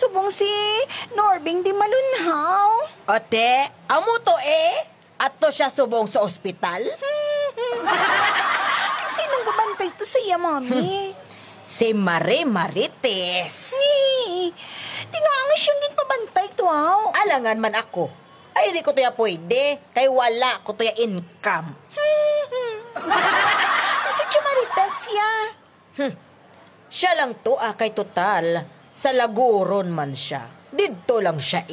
subong si Norbing di malunhaw. Ate, amo to Ato siya subong sa ospital? Sinong babantay to siya, Mami? Si Marie Marites. Tingangas siyang ginpabantay to, aw. Alangan man ako. Ay, di ko to ya pwede. Kay wala ko to ya income. Kasi Marites siya. Siya lang to kay total. Sa Laguron man siya. Dito lang siya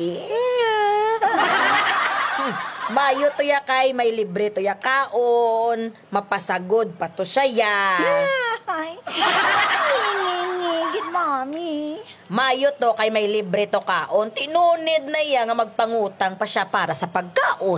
Mayo to ya kay may libre to ya kaon. Mapasagod pa to siya ya. Ay, ngingingigit, Mami. Mayo to kay may libre to kaon. Tinunid na iya nga magpangutang pa siya para sa pagkaon.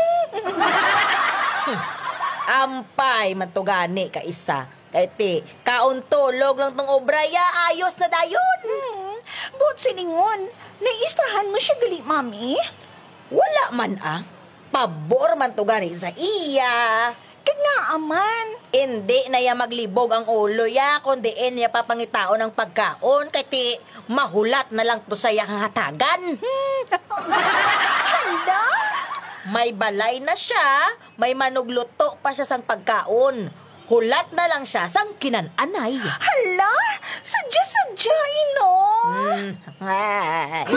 Ampay man to gani ka isa. Kay ti, kaon tulog lang tong obra ya. Ayos na dayon. But siningon, naistahan mo siya gali, Mami? Wala man Pabor man to gani sa iya. Kag nga aman. Hindi na ya maglibog ang ulo ya, kundi niya papangitaon ng pagkaon, kay ti mahulat na lang to sa iyang hatagan. Handa? May balay na siya, may manugluto pa siya sang pagkaon. Hulat na lang siya sang kinananay. Hala, sadya-sadya, inom. Ay.